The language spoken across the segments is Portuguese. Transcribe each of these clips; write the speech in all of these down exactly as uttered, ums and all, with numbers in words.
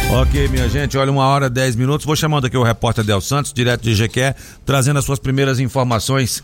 Ok, minha gente, olha, uma hora, dez minutos. Vou chamando aqui o repórter Del Santos, direto de Jequié, trazendo as suas primeiras informações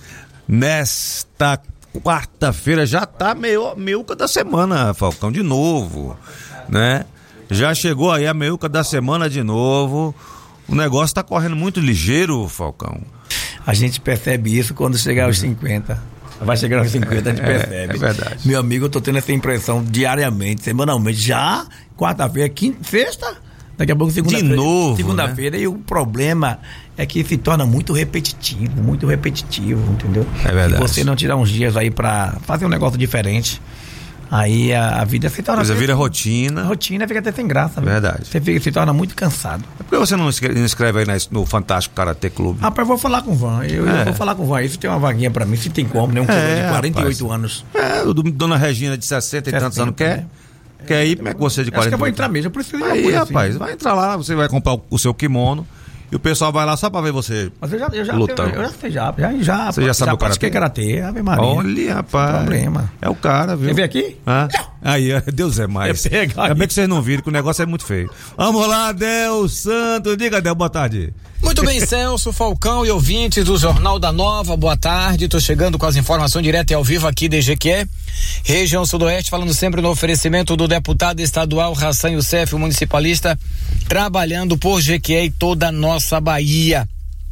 nesta quarta-feira. Já tá meio meiuca da semana, Falcão, de novo, né? Já chegou aí a meiuca da semana de novo. O negócio tá correndo muito ligeiro, Falcão. A gente percebe isso quando chegar aos cinquenta. Vai chegar aos cinquenta, a gente percebe. É, é verdade. Meu amigo, eu tô tendo essa impressão diariamente, semanalmente. Já quarta-feira, quinta, sexta, daqui a pouco segunda-feira. De novo, Segunda-feira, né? E o problema é que se torna muito repetitivo, muito repetitivo, entendeu? É verdade. Se você não tirar uns dias aí pra fazer um negócio diferente, aí a, a vida se torna... Coisa vira rotina. A rotina fica até sem graça. Né? Verdade. Você fica, se torna muito cansado. Por que você não escreve, não escreve aí na, no Fantástico Karatê Clube? Rapaz, eu vou falar com o Van. Eu, É. eu vou falar com o Van. Isso tem uma vaguinha pra mim, se tem como, né? Um coroa É, de quarenta e oito rapaz. anos. É, o do- Dona Regina de sessenta e tantos anos quer? né? Quer ir? Como é que você de Acho que eu quarenta e vou oito? entrar mesmo. Eu preciso de Aí, apoio, rapaz, assim. vai entrar lá, você vai comprar o, o seu kimono e o pessoal vai lá só pra ver você. Mas eu já, eu já, eu, lutando. eu já sei, já, já, já, Você já sabe o pratiquei karatê, Ave Maria. Olha, rapaz. Não tem problema. É o cara, viu? Quer ver aqui? Hã? Aí, Deus é mais. É pegar Ainda bem aí. que vocês não viram, que o negócio é muito feio. Vamos lá, Del Santos. Diga, Del, boa tarde. Muito bem, Celso, Falcão e ouvintes do Jornal da Nova, boa tarde. Tô chegando com as informações direto e ao vivo aqui de Jequié, região sudoeste, falando sempre no oferecimento do deputado estadual Hassan Youssef, o municipalista, trabalhando por Jequié e toda a nossa Bahia.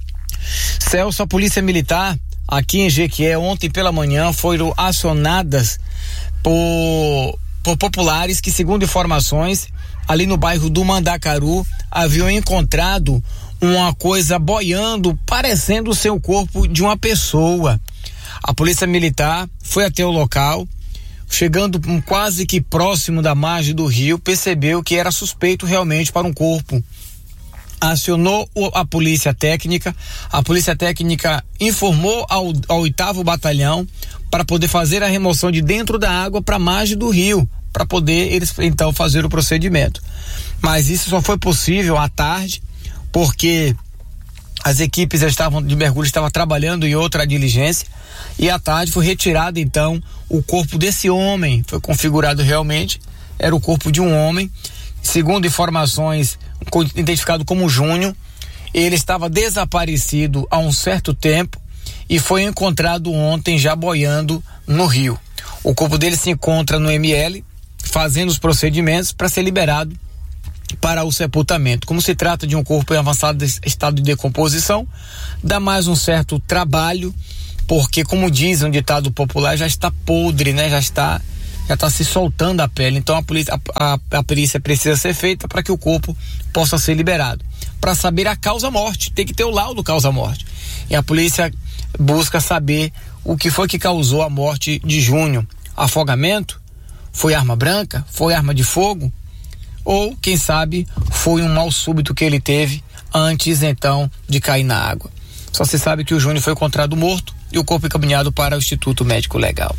Celso, a Polícia Militar aqui em Jequié ontem pela manhã foram acionadas por, por populares que, segundo informações, ali no bairro do Mandacaru, haviam encontrado uma coisa boiando, parecendo ser o corpo de uma pessoa. A Polícia Militar foi até o local, chegando um, quase que próximo da margem do rio, percebeu que era suspeito realmente para um corpo. Acionou o, a polícia técnica, a polícia técnica informou ao, ao oitavo batalhão para poder fazer a remoção de dentro da água para a margem do rio, para poder eles então fazer o procedimento. Mas isso só foi possível à tarde, porque as equipes estavam de mergulho estavam trabalhando em outra diligência, e à tarde foi retirado então o corpo desse homem. Foi configurado realmente, era o corpo de um homem, segundo informações, identificado como Júnior. Ele estava desaparecido há um certo tempo e foi encontrado ontem já boiando no rio. O corpo dele se encontra no M L, fazendo os procedimentos para ser liberado para o sepultamento. Como se trata de um corpo em avançado estado de decomposição, dá mais um certo trabalho, porque, como diz um ditado popular, já está podre, né? Já está, já está se soltando a pele. Então a polícia, a, a, a perícia precisa ser feita para que o corpo possa ser liberado. Para saber a causa-morte, tem que ter o laudo causa-morte. E a polícia busca saber o que foi que causou a morte de Júnior. Afogamento? Foi arma branca? Foi arma de fogo? Ou, quem sabe, foi um mal súbito que ele teve antes, então, de cair na água. Só se sabe que o Júnior foi encontrado morto e o corpo encaminhado para o Instituto Médico Legal.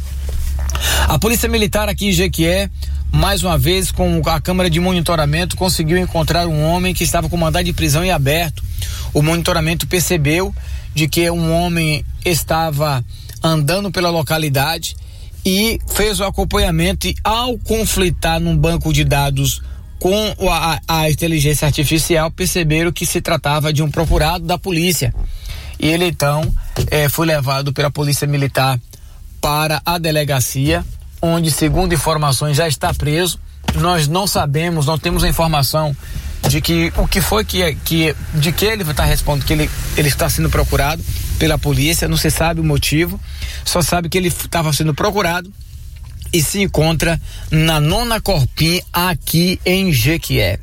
A Polícia Militar aqui em Jequié, mais uma vez, com a câmera de monitoramento, conseguiu encontrar um homem que estava com mandado de prisão em aberto. O monitoramento percebeu de que um homem estava andando pela localidade e fez o acompanhamento, e ao conflitar num banco de dados com a, a inteligência artificial, perceberam que se tratava de um procurado da polícia. E ele então eh, foi levado pela Polícia Militar para a delegacia, onde, segundo informações, já está preso. Nós não sabemos, não temos a informação de que o que foi que, que de que ele está respondendo, que ele, ele está sendo procurado pela polícia. Não se sabe o motivo, só sabe que ele estava sendo procurado e se encontra na Nona Corpim, aqui em Jequié.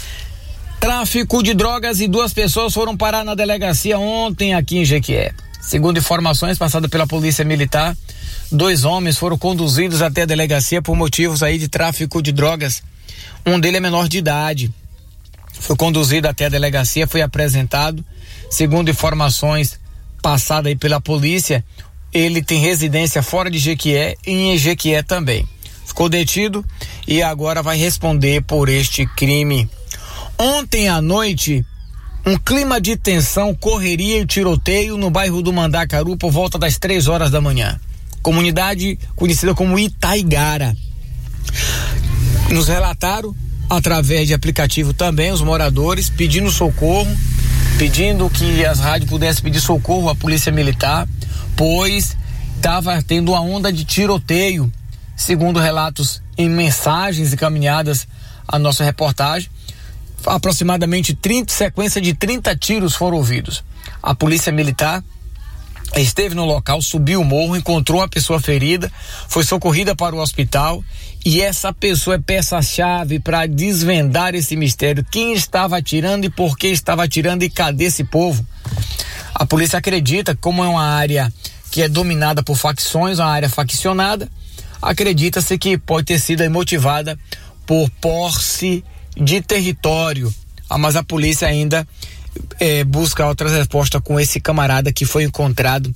Tráfico de drogas, e duas pessoas foram parar na delegacia ontem aqui em Jequié. Segundo informações passadas pela Polícia Militar, dois homens foram conduzidos até a delegacia por motivos aí de tráfico de drogas. Um deles é menor de idade. Foi conduzido até a delegacia, foi apresentado. Segundo informações passadas aí pela polícia, ele tem residência fora de Jequié e em Jequié também. Ficou detido e agora vai responder por este crime. Ontem à noite, um clima de tensão, correria e tiroteio no bairro do Mandacaru por volta das três horas da manhã. Comunidade conhecida como Itaigara. Nos relataram através de aplicativo também, os moradores pedindo socorro, pedindo que as rádios pudessem pedir socorro à polícia militar, pois estava tendo uma onda de tiroteio, segundo relatos em mensagens encaminhadas à nossa reportagem. Aproximadamente trinta, sequência de trinta tiros foram ouvidos. A polícia militar esteve no local, subiu o morro, encontrou a pessoa ferida, foi socorrida para o hospital, e essa pessoa é peça-chave para desvendar esse mistério. Quem estava atirando e por que estava atirando e cadê esse povo? A polícia acredita, como é uma área que é dominada por facções, uma área faccionada, acredita-se que pode ter sido motivada por posse de território. Ah, mas a polícia ainda É, busca outras respostas com esse camarada que foi encontrado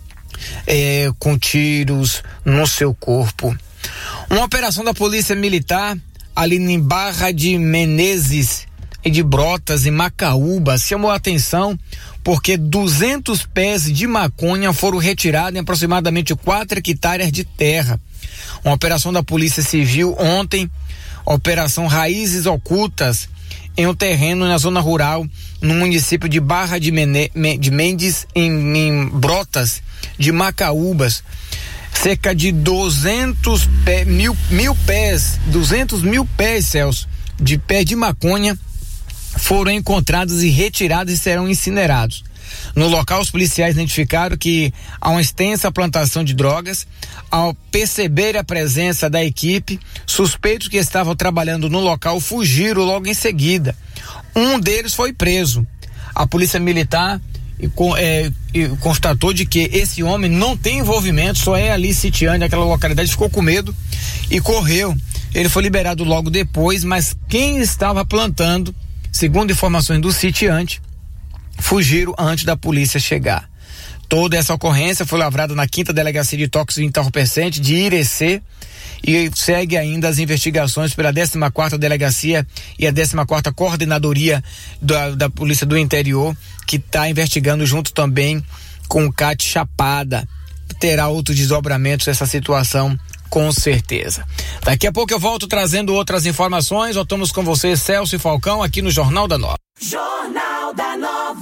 é, com tiros no seu corpo. Uma operação da polícia militar ali em Barra de Menezes e de Brotas, em Macaúba, chamou a atenção porque duzentos pés de maconha foram retirados em aproximadamente quatro hectares de terra. Uma operação da Polícia Civil ontem, Operação Raízes Ocultas, em um terreno na zona rural, no município de Barra de, Mene, de Mendes, em, em Brotas, de Macaúbas. Cerca de duzentos pé, mil, mil pés, duzentos mil pés, Celso, de pé de maconha foram encontrados e retirados e serão incinerados. No local, os policiais identificaram que há uma extensa plantação de drogas. Ao perceber a presença da equipe, suspeitos que estavam trabalhando no local fugiram logo em seguida. Um deles foi preso. A polícia militar é, constatou de que esse homem não tem envolvimento, só é ali sitiante naquela localidade, ficou com medo e correu. Ele foi liberado logo depois, mas quem estava plantando, segundo informações do sitiante, fugiram antes da polícia chegar. Toda essa ocorrência foi lavrada na quinta Delegacia de Tóxicos e Entorpecentes de Irecê e segue ainda as investigações pela décima quarta Delegacia e a décima quarta Coordenadoria da, da Polícia do Interior, que está investigando junto também com o C A T Chapada. Terá outros desdobramentos dessa situação, com certeza. Daqui a pouco eu volto trazendo outras informações. Voltamos com você, Celso e Falcão, aqui no Jornal da Nova. Jornal da Nova.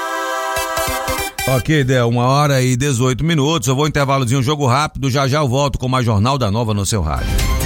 Ok, Del, uma hora e dezoito minutos. Eu vou intervalozinho, um jogo rápido. Já já eu volto com mais Jornal da Nova no seu rádio.